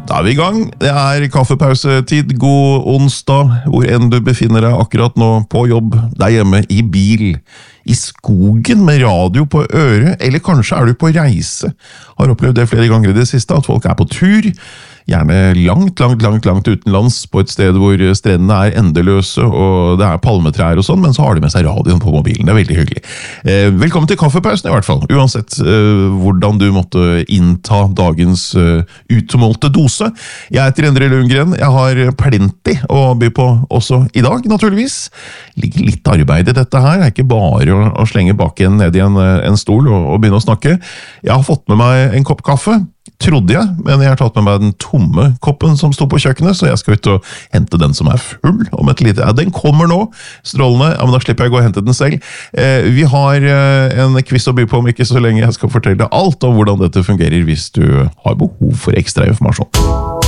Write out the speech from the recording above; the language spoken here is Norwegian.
Da vi I gang. Det kaffepausetid. God onsdag, hvor enn du befinner deg akkurat nå, på jobb, der hjemme, I bil, I skogen med radio på øret, eller kanskje du på reise. Har opplevd det flere ganger I det siste, at folk på tur, gjerne langt utenlands, på et sted hvor strendene endeløse, og det palmetrær og sånn, men så har de med seg radioen på mobilen. Det veldig hyggelig. Velkommen til kaffepausen I hvert fall, uansett hvordan du måtte innta dagens utmålte dose. Jeg heter Endre Lundgren, jeg har plenty å by på også I dag, naturligvis. Ligger litt arbeid I dette her, det ikke bare å slenge baken ned I en stol og begynne å snakke. Jeg har fått med meg en kopp kaffe, trodde jeg, men jeg har tatt med meg den tomme koppen som stod på kjøkkenet, så jeg skal ut og hente den som full om et lite. Ja, den kommer nå, strålende, ja, men da slipper jeg å gå og hente den selv. Vi har en quiz å by på om ikke så lenge. Jeg skal fortelle deg alt om hvordan dette fungerer hvis du har behov for ekstra informasjon.